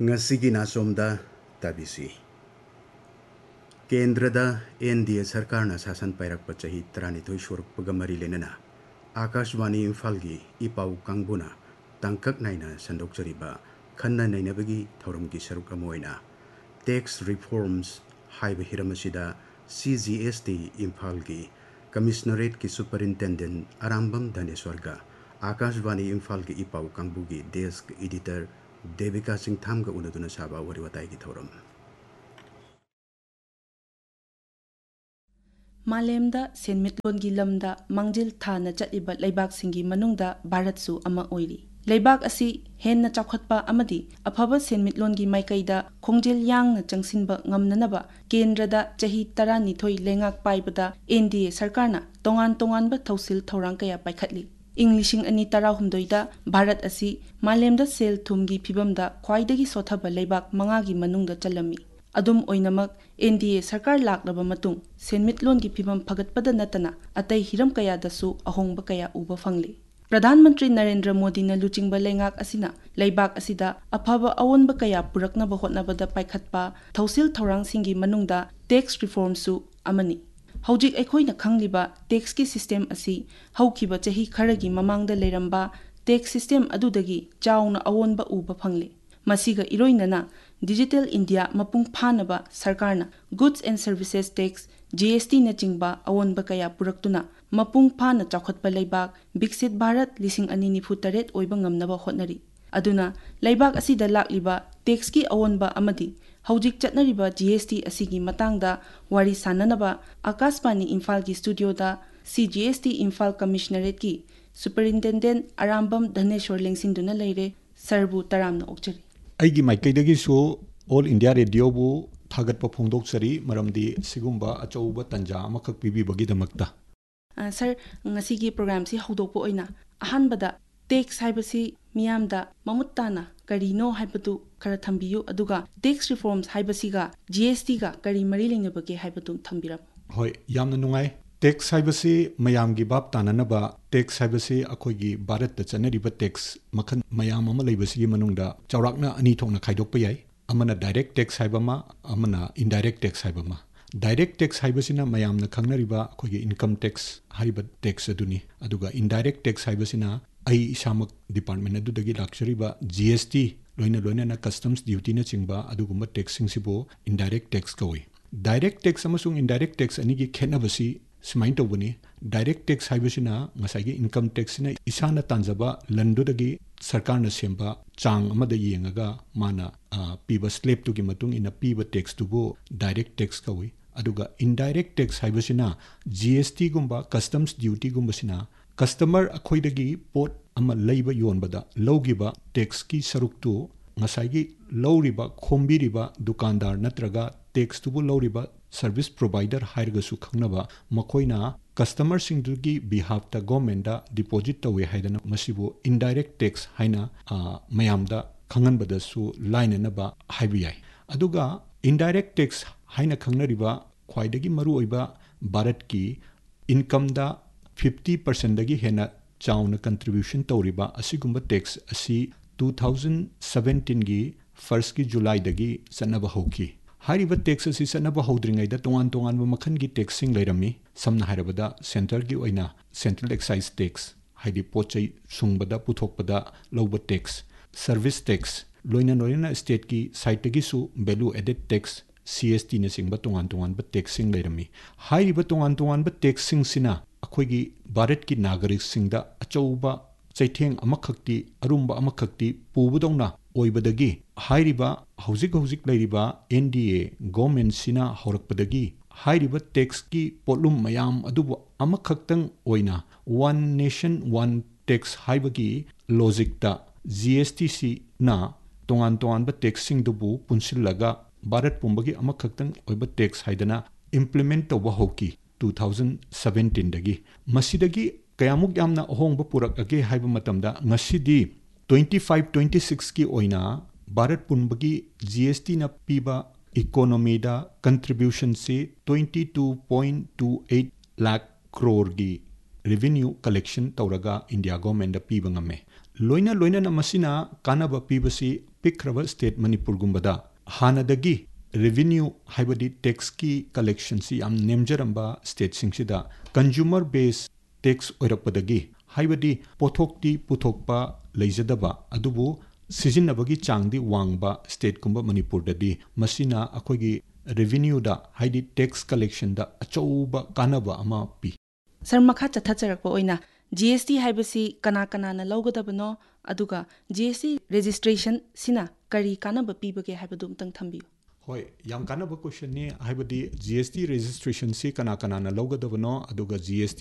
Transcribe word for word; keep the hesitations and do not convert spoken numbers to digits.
Ngasigi nasomda tabisi. Kendrada N D A Sarkarna sasan pairakpa chahi taranithoi surukpaga mari lenana Akashvani Imphal-gi ipau kangbuna tangkak naina sandokjariba khanna nainabagi thauramgi saruk ama oina tax reforms haiba hiramasida C G S T Imphal-gi Commissionerate ki Superintendent Arambam Dhaneswarga Akashvani Imphal-gi ipau kangbugi desk editor Devika Singh Thamga unaduna saba wari watai gi thauram. Malemda senmitlongi lamda mangjil thana chatiba laibak singi manungda Bharat su ama oiri. Laibak asi henna chawkhatpa amadi afaba senmitlongi maikaida khongjil yangna changsinba ngamnanaba kendrada chahi taranithoi lengak paibada N D A sarkarna tongan tonganba thausil thorang kaya paikhatli. ing lising ani tarahumdoida Bharat asi malemda sel thumgi phibamda khwaidagi sothaba laibak mangagi manungda chalami. Adum oinamak N D A sarkar laklaba matung senmitlongi phibam phagatpada natana atai hiram kaya dasu ahongba kaya uba phangli. Pradhan Mantri Narendra Modi na luchingba lengak asina laibak asida aphaba awonba kaya puraknaba hotnabada paikhatpa thausil thorang singi manungda tax reform su amani. Haujik aikhoina khangliba tax ki system asi haukiba chahi kharagi mamangda leramba tax system adudagi chauna awonba uba phangli. Masiga iroinana Digital India mapung phanaba sarkarna Goods and Services Tax G S T na chingba awonba kaya puraktuna mapung phana chawkhatpa laibak Biksit Bharat lising ani nifu taret oiba ngamnaba hotnari. Aduna laibak asida lakliba tax ki awonba amadi haujik chatnariba G S T asigi matangda wari sananaba Akashvani Imphal ki studio da C G S T Imphal Commissionerate ki Superintendent Arambam Dhaneswar lengsinduna leire sarbu taramna okchari. Aigi maikaidagi so All India Radio bu thagat pa phongdok sari maramdi sigumba achauba tanja amakak pibi bagi damakta. Sir ngasigi program si haudokpo oina ahanbada tax haibasi miyamda mamuttana karino haibatu khara thambiyu aduga tax reforms haibasiga G S T ga kari mari lengnabage haibatu thambiram. Hoi yamna nungai tax haibasi mayamgi bab tananaba tax haibasi akhoigi Bharat ta chanariba tax makhan mayam ama leibasi manungda chawrakna ani thokna khaidokpa yai amana direct tax haibama amana indirect tax haibama. Direct tax haibasina mayamna khangnariba akhoigi income tax hariba tax aduni aduga indirect tax haibasina ai isamak department adudagi lakchariba G S T loina loina na customs duty na chingba adugumba taxing sibo indirect tax kawi. Direct tax amasung indirect tax anigi khenabasi simain tawbani direct tax haibasina ngasagi income tax na isana tanjaba landudagi sarkarna semba chang amada yengaga mana piba slab tugi matung ina piba tax tubo direct tax kawi. Aduga indirect tax haibasina G S T gumba customs duty gumba sina customer akhoidagi pot ama leiba yonbada logiba tax ki saruktu ngasagi lowriba khombiriba dukandar natraga tax tubu lowriba service provider hairgasu khangnaba makoina customer singdugi behalf ta government da deposit tawe haidana masibu indirect tax haina mayamda khanganbada su line naba haibiyai aduga indirect tax haina khangnariba khwaidagi maru oiba Bharat ki income da fifty percent dagi hena chauna contribution tawriba asigumba tax asi two thousand seventeen gi first ki July dagi sanaba hauki. Hariba tax asi sanaba haudringai da tongan tongan ba makhan gi taxing lairami samna harabada central gi oina central excise tax haidi pochai sungbada puthokpada loba tax service tax loina loina state ki site gi su value added tax C S T na singba tongan tongan ba taxing lairami. Hariba tongan tongan ba taxing sina akhoigi Bharat ki nagarik singda achauba chaitheng amakhakti arumba amakhakti pubudongna oibadagi hairiba hauzik hauzik lairiba N D A government sina horakpadagi hairiba tax ki potlum mayam adubu amakhaktang oina one nation one tax haibagi logic ta G S T C na tongan tongan ba taxing dubu punsillaga Bharat pumbagi amakhaktang oiba tax haidana implement tawba hoki two thousand seventeen dagi masidagi kayamuk yamna ahongba purak age haiba matamda ngasidi twenty-five twenty-six ki oina Bharat punbagi G S T na piba economy da contribution se twenty-two point two eight lakh crore gi revenue collection tawraga India government da piba ngame loina loina na masina kanaba pibasi ꯄꯤꯛꯈ꯭ꯔꯕ state ꯃꯅꯤꯄꯨꯔꯒꯨꯝꯕꯗ ꯍꯥꯟꯅꯗꯒꯤ revenue ꯍꯥꯏꯕꯗꯤ ꯇꯦꯛꯁꯀꯤ ꯀꯂꯦꯛꯁꯟꯁꯤ ꯌꯥꯝ ꯅꯦꯝꯖꯔꯝꯕ ꯁ꯭ꯇꯦꯠꯁꯤꯡꯁꯤꯗ consumer ꯕꯦꯁ tax ꯑꯣꯏꯔꯛꯄꯗꯒꯤ ꯍꯥꯏꯕꯗꯤ ꯄꯣꯠꯊꯣꯛꯇꯤ ꯄꯨꯊꯣꯛꯄ ꯂꯩꯖꯗꯕ ꯑꯗꯨꯕꯨ ꯁꯤꯖꯤꯟꯅꯕꯒꯤ ꯆꯥꯡꯗꯤ ꯋꯥꯡꯕ ꯁ꯭ꯇꯦꯠꯀꯨꯝꯕ ꯃꯅꯤꯄꯨꯔꯗꯗꯤ ꯃꯁꯤꯅ ꯑꯩꯈꯣꯏꯒꯤ ꯔꯦꯚꯤꯅ꯭ꯌꯨꯗ ꯍꯥꯏꯗꯤ ꯇꯦꯛꯁ ꯀꯂꯦꯛꯁꯟꯗ ꯑꯆꯧꯕ ꯀꯥꯟꯅꯕ ꯑꯃ ꯄꯤ ꯁꯔ ꯃꯈꯥ ꯆꯠꯊꯖꯔꯛꯄ ꯑꯣꯏꯅ ꯖꯤ ꯑꯦꯁ ꯇꯤ ꯍꯥꯏꯕꯁꯤ ꯀꯅꯥ ꯀꯅꯥꯅ ꯂꯧꯒꯗꯕꯅꯣ ꯑꯗꯨꯒ ꯖꯤ ꯑꯦꯁ ꯇꯤ ꯔꯦꯖꯤꯁꯇ꯭ꯔꯦꯁꯟ ꯁꯤꯅ ꯀꯔꯤ ꯀꯥꯟꯅꯕ ꯄꯤꯕꯒꯦ ꯍꯥꯏꯕꯗꯨ ꯑꯃꯨꯛꯇꯪ ꯊꯝꯕꯤꯌꯨ ꯍꯣꯏ ꯌꯥꯝ ꯀꯥꯟꯅꯕ ꯀ꯭ꯋꯦꯁꯟꯅꯤ ꯍꯥꯏꯕꯗꯤ ꯖꯤ ꯑꯦꯁ ꯇꯤ ꯔꯦꯖꯤꯁꯇ꯭ꯔꯦꯁꯟꯁꯤ ꯀꯅꯥ ꯀꯅꯥꯅ ꯂꯧꯒꯗꯕꯅꯣ ꯑꯗꯨꯒ ꯖꯤ ꯑꯦꯁ ꯇꯤ